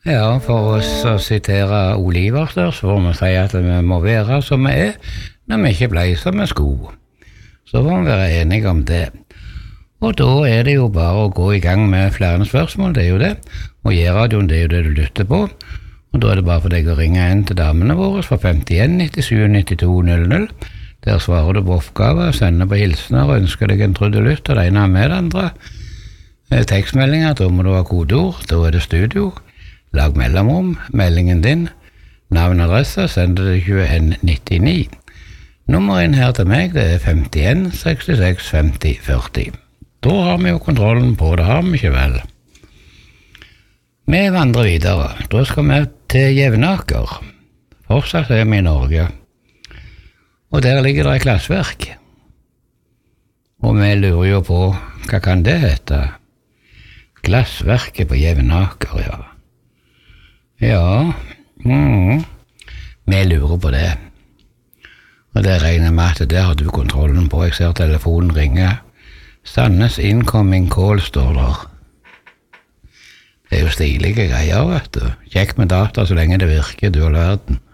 Ja, for oss å sitere Oliver der, så får vi si at vi må være som vi når vi ikke ble som vi skulle. Så får vi være enige om det. Og da det jo bare å gå i gang med flere spørsmål, det jo det. Og J-radioen, det jo det du lytter på. Og da det bare for deg å ringe inn til damene våre for 51 97 92 00. Der svarer du på oppgaver, sender på hilsener og ønsker deg en trudelutt og det ene med det andre. Tekstmeldinger, da må du ha kodeord, da det studio. Lag mellomrom, meldingen din, navn og adresse, send det til 2199. Nummeret her til meg, det 51 66 50 40. Da har vi jo kontrollen på det, har vi ikke vel? Vi vandrer videre. Da skal vi til Jevnaker. Fortsatt vi i Norge. Og der ligger det et glassverk. Og vi lurer jo på, hva kan det hete? Glassverket på Jevnaker, ja. Ja, vi lurer på det. Og det regner med at det har du kontrollen på. Jeg ser telefonen ringer. Sandnes incoming call står der. Det jo stilige greier, vet du. Kjekk med data så lenge det virker, du og verden.